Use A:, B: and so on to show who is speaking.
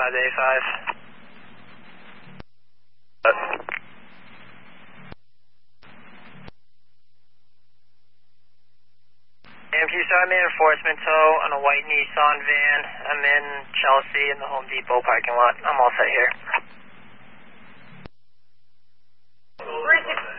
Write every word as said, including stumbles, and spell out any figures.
A: five eight five. If you saw me in enforcement tow on a white Nissan van, I'm in Chelsea in the Home Depot parking lot. I'm all set here.